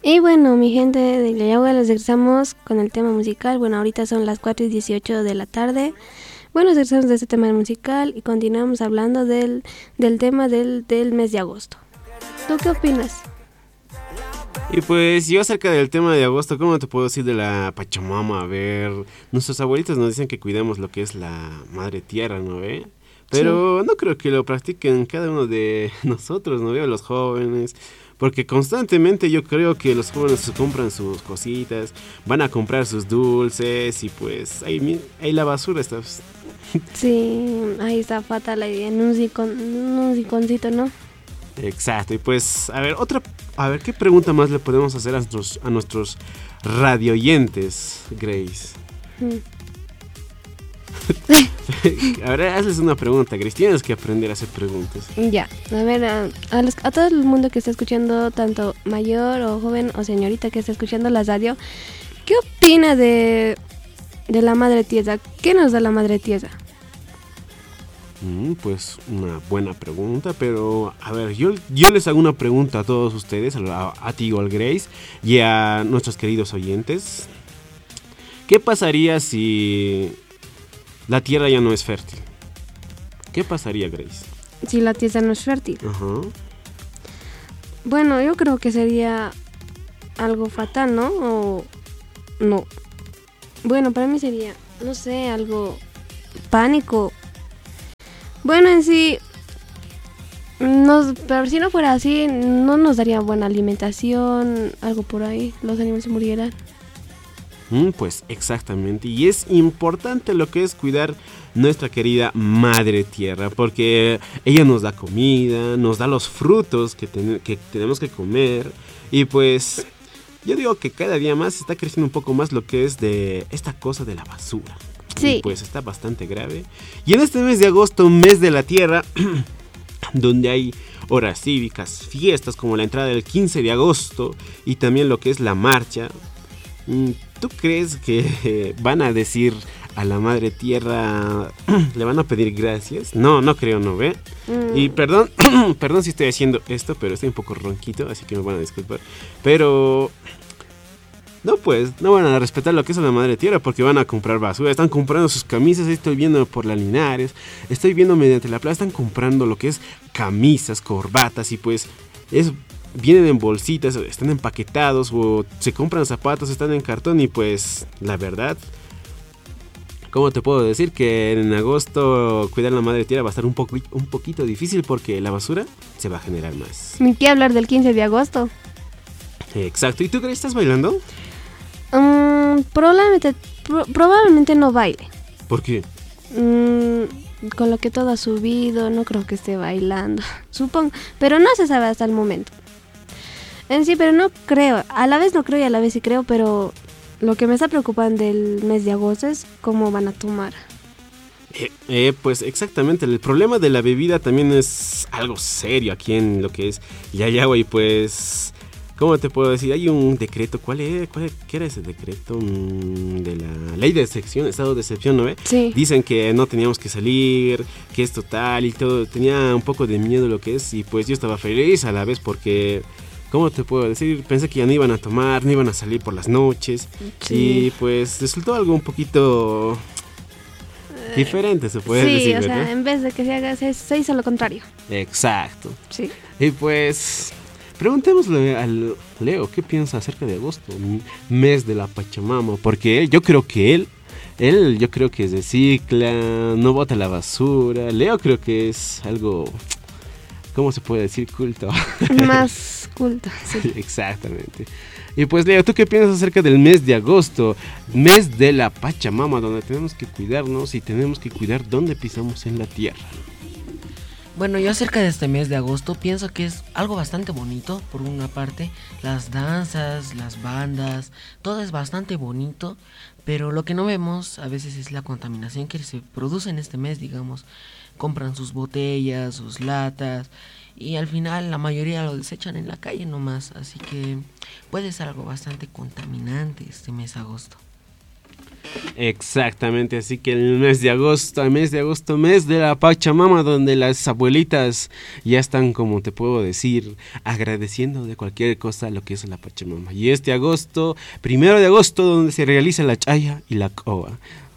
Y bueno, mi gente de Yayagua, les regresamos con el tema musical. Bueno, ahorita son las 4:18 de la tarde. Bueno, regresamos de este tema musical y continuamos hablando del tema del mes de agosto. ¿Tú qué opinas? Y pues yo acerca del tema de agosto, ¿cómo te puedo decir de la Pachamama? A ver, nuestros abuelitos nos dicen que cuidemos lo que es la madre tierra, ¿no ve? Pero no creo que lo practiquen cada uno de nosotros, ¿no veo? Los jóvenes. Porque constantemente yo creo que los jóvenes se compran sus cositas, van a comprar sus dulces y pues ahí la basura está. Sí, ahí está fatal, ahí en un rinconcito, ¿no? Exacto, y pues, a ver, ¿qué pregunta más le podemos hacer a nuestros radioyentes, Grace? A ver, hazles una pregunta, Grace. Tienes que aprender a hacer preguntas. Ya, a ver, a todo el mundo que está escuchando, tanto mayor o joven o señorita que está escuchando la radio, ¿qué opina de la madre tierra? ¿Qué nos da la madre tierra? Pues una buena pregunta, pero a ver, yo les hago una pregunta a todos ustedes, a ti igual, Grace, y a nuestros queridos oyentes. ¿Qué pasaría si la tierra ya no es fértil? ¿Qué pasaría, Grace? Si la tierra no es fértil. Ajá. Bueno, yo creo que sería algo fatal, ¿no? O no. Bueno, para mí sería, no sé, algo pánico. Bueno, en sí, pero si no fuera así, no nos daría buena alimentación, algo por ahí, los animales se murieran. Pues exactamente, y es importante lo que es cuidar nuestra querida madre tierra, porque ella nos da comida, nos da los frutos que tenemos que comer, y pues yo digo que cada día más está creciendo un poco más lo que es de esta cosa de la basura. Sí. Y pues está bastante grave. Y en este mes de agosto, mes de la tierra, donde hay horas cívicas, fiestas como la entrada del 15 de agosto y también lo que es la marcha, ¿tú crees que van a decir a la madre tierra, le van a pedir gracias? No creo, ¿no ve? Y perdón si estoy haciendo esto, pero estoy un poco ronquito, así que me van a disculpar. Pero no, pues, no van a respetar lo que es la madre tierra porque van a comprar basura. Están comprando sus camisas, estoy viendo por la Linares, estoy viendo mediante la plaza, están comprando lo que es camisas, corbatas y pues vienen en bolsitas, están empaquetados o se compran zapatos, están en cartón y pues la verdad, ¿cómo te puedo decir? Que en agosto cuidar la madre tierra va a estar un poquito difícil porque la basura se va a generar más. Ni que hablar del 15 de agosto. Exacto, ¿y tú, Grace, estás bailando? Probablemente no baile. ¿Por qué? Con lo que todo ha subido, no creo que esté bailando. Supongo, pero no se sabe hasta el momento. En sí, pero no creo. A la vez no creo y a la vez sí creo, pero lo que me está preocupando del mes de agosto es cómo van a tomar. Pues exactamente, el problema de la bebida también es algo serio aquí en lo que es Yayagua y pues, ¿cómo te puedo decir? Hay un decreto, ¿qué era ese decreto? De la ley de excepción, estado de excepción, ¿no ve? Sí. Dicen que no teníamos que salir, que es total y todo, tenía un poco de miedo lo que es y pues yo estaba feliz a la vez porque, ¿cómo te puedo decir? Pensé que ya no iban a tomar, no iban a salir por las noches. Sí. Y pues resultó algo un poquito diferente, se puede decir, ¿verdad? Sí, o sea, en vez de que se haga, se hizo lo contrario. Exacto. Sí. Y pues, preguntémosle al Leo, ¿qué piensa acerca de agosto? Mes de la Pachamama, porque yo creo que él yo creo que recicla, no bota la basura. Leo creo que es algo, ¿cómo se puede decir? Culto. Más culto, sí. Exactamente. Y pues Leo, ¿tú qué piensas acerca del mes de agosto? Mes de la Pachamama, donde tenemos que cuidarnos y tenemos que cuidar dónde pisamos en la tierra. Bueno, yo acerca de este mes de agosto pienso que es algo bastante bonito. Por una parte, las danzas, las bandas, todo es bastante bonito. Pero lo que no vemos a veces es la contaminación que se produce en este mes, digamos. Compran sus botellas, sus latas y al final la mayoría lo desechan en la calle nomás. Así que puede ser algo bastante contaminante este mes de agosto. Exactamente, así que el mes de agosto, mes de la Pachamama, donde las abuelitas ya están, como te puedo decir, agradeciendo de cualquier cosa lo que es la Pachamama. Y este agosto, 1 de agosto, donde se realiza la chaya y la coa.